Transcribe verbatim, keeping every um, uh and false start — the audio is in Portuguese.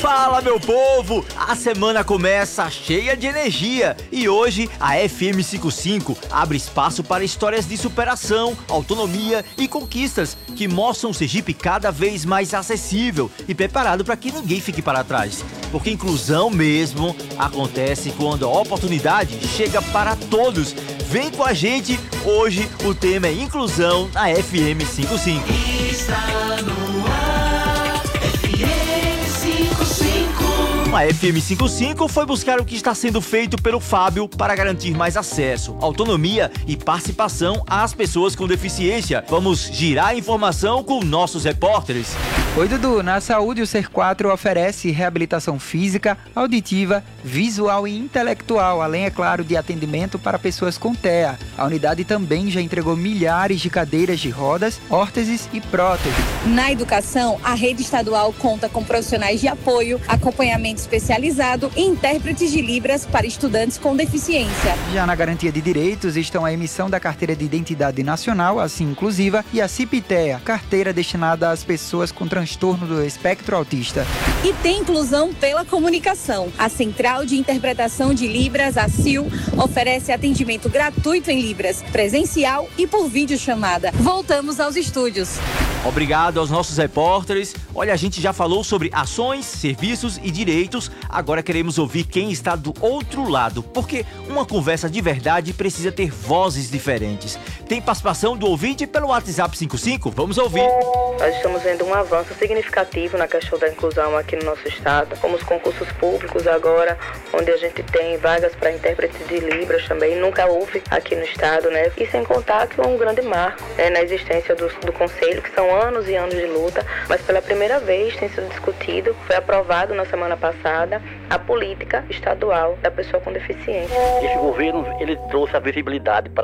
Fala, meu povo! A semana começa cheia de energia e hoje a F M cinquenta e cinco abre espaço para histórias de superação, autonomia e conquistas que mostram o Sergipe cada vez mais acessível e preparado para que ninguém fique para trás. Porque inclusão mesmo acontece quando a oportunidade chega para todos. Vem com a gente, hoje o tema é inclusão na F M cinquenta e cinco. Está no ar, F M cinquenta e cinco. A F M cinquenta e cinco foi buscar o que está sendo feito pelo Fábio para garantir mais acesso, autonomia e participação às pessoas com deficiência. Vamos girar a informação com nossos repórteres. Oi, Dudu. Na saúde, o Ser quatro oferece reabilitação física, auditiva, visual e intelectual, além, é claro, de atendimento para pessoas com T E A. A unidade também já entregou milhares de cadeiras de rodas, órteses e próteses. Na educação, a rede estadual conta com profissionais de apoio, acompanhamento especializado e intérpretes de Libras para estudantes com deficiência. Já na garantia de direitos estão a emissão da Carteira de Identidade Nacional, assim inclusiva, e a CIP-TEA, carteira destinada às pessoas com transtorno do espectro autista. E tem inclusão pela comunicação. A Central de Interpretação de Libras, a C I L, oferece atendimento gratuito em Libras, presencial e por videochamada. Voltamos aos estúdios. Obrigado aos nossos repórteres. Olha, a gente já falou sobre ações, serviços e direitos. Agora queremos ouvir quem está do outro lado, porque uma conversa de verdade precisa ter vozes diferentes. Tem participação do ouvinte pelo WhatsApp cinquenta e cinco? Vamos ouvir. Nós estamos vendo um avanço significativo na questão da inclusão aqui no nosso estado, como os concursos públicos agora, onde a gente tem vagas para intérpretes de Libras também, nunca houve aqui no estado, né? E sem contar que é um grande marco, né, na existência do, do conselho, que são anos e anos de luta, mas pela primeira vez tem sido discutido, foi aprovado na semana passada, a política estadual da pessoa com deficiência. Esse governo, ele trouxe a visibilidade para